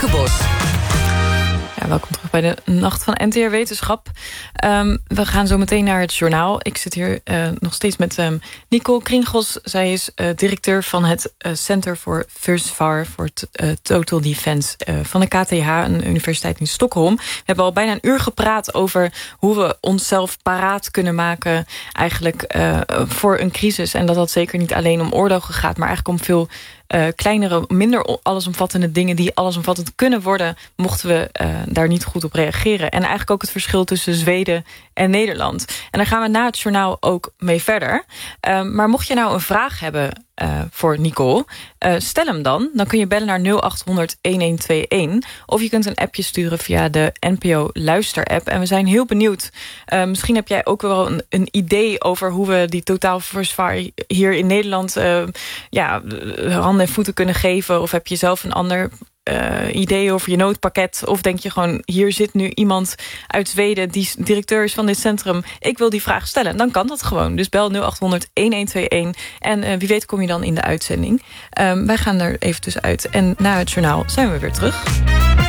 Bos. Ja, welkom terug bij de Nacht van NTR Wetenschap. We gaan zo meteen naar het journaal. Ik zit hier nog steeds met Nicole Kringos. Zij is directeur van het Center for VUSVAR... voor Total Defense van de KTH, een universiteit in Stockholm. We hebben al bijna een uur gepraat over hoe we onszelf paraat kunnen maken... eigenlijk voor een crisis. En dat zeker niet alleen om oorlogen gaat... maar eigenlijk om veel... kleinere, minder allesomvattende dingen... die allesomvattend kunnen worden... mochten we daar niet goed op reageren. En eigenlijk ook het verschil tussen Zweden en Nederland. En daar gaan we na het journaal ook mee verder. Maar mocht je nou een vraag hebben voor Nicole... stel hem dan. Dan kun je bellen naar 0800-1121. Of je kunt een appje sturen via de NPO Luister-app. En we zijn heel benieuwd. Misschien heb jij ook wel een idee over... hoe we die totaalverzwaar hier in Nederland... handen en voeten kunnen geven. Of heb je zelf een ander... idee over je noodpakket, of denk je gewoon... hier zit nu iemand uit Zweden die directeur is van dit centrum, ik wil die vraag stellen, dan kan dat gewoon. Dus bel 0800-1121 en wie weet kom je dan in de uitzending. Wij gaan er even tussenuit en na het journaal zijn we weer terug.